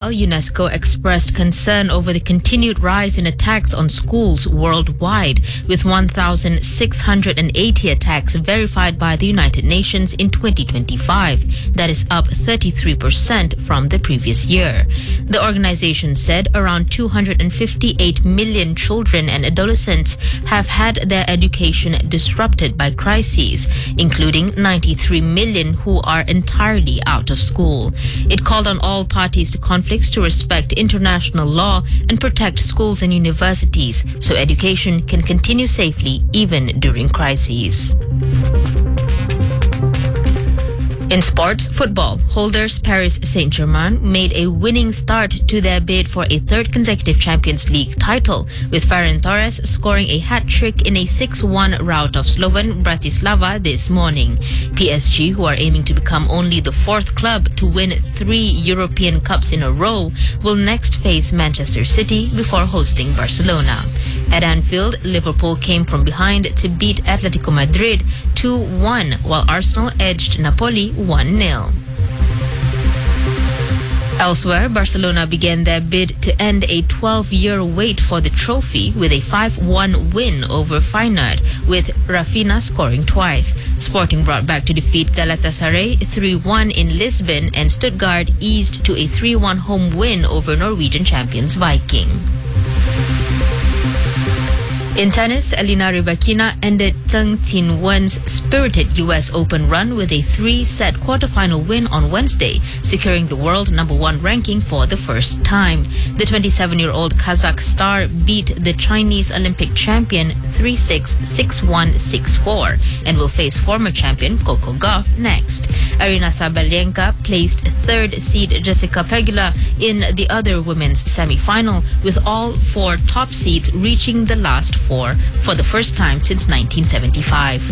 Meanwhile, UNESCO expressed concern over the continued rise in attacks on schools worldwide, with 1,680 attacks verified by the United Nations in 2025. That is up 33% from the previous year. The organization said around 258 million children and adolescents have had their education disrupted by crises, including 93 million who are entirely out of school. It called on all parties to conflicts to respect international law and protect schools and universities so education can continue safely even during crises. In sports, football, holders Paris Saint-Germain made a winning start to their bid for a third consecutive Champions League title, with Ferran Torres scoring a hat-trick in a 6-1 rout of Slovan Bratislava this morning. PSG, who are aiming to become only the fourth club to win 3 European Cups in a row, will next face Manchester City before hosting Barcelona. At Anfield, Liverpool came from behind to beat Atletico Madrid 2-1, while Arsenal edged Napoli 1-0. Elsewhere, Barcelona began their bid to end a 12-year wait for the trophy with a 5-1 win over Feyenoord, with Rafinha scoring twice. Sporting brought back to defeat Galatasaray 3-1 in Lisbon, and Stuttgart eased to a 3-1 home win over Norwegian champions Viking. In tennis, Elina Rybakina ended Zheng Qinwen's spirited US Open run with a 3-set quarterfinal win on Wednesday, securing the world #1 ranking for the first time. The 27-year-old Kazakh star beat the Chinese Olympic champion 3-6, 6-1, 6-4 and will face former champion Coco Gauff next. Arina Sabalenka placed third seed Jessica Pegula in the other women's semi-final, with all 4 top seeds reaching the last 4 for the first time since 1975.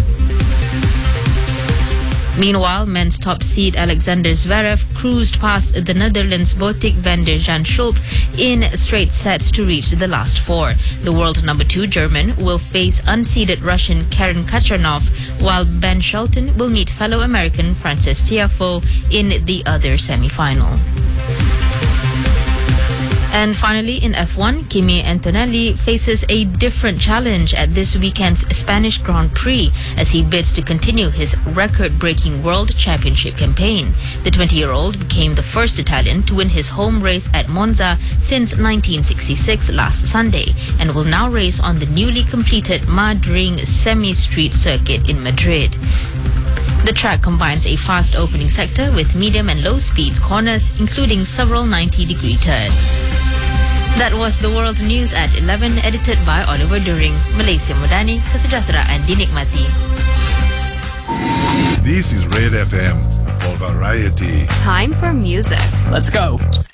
Meanwhile, men's top seed Alexander Zverev cruised past the Netherlands' Botic van der Zandschulp in straight sets to reach the last 4. The world #2 German will face unseeded Russian Karen Khachanov, while Ben Shelton will meet fellow American Frances Tiafoe in the other semi-final. And finally, in F1, Kimi Antonelli faces a different challenge at this weekend's Spanish Grand Prix as he bids to continue his record-breaking World Championship campaign. The 20-year-old became the first Italian to win his home race at Monza since 1966 last Sunday, and will now race on the newly completed Madrid semi-street circuit in Madrid. The track combines a fast opening sector with medium and low speeds corners, including several 90-degree turns. That was the world news at 11, edited by Oliver During. Malaysia Madani, kesejahteraan dinikmati. This is Red FM for variety. Time for music. Let's go.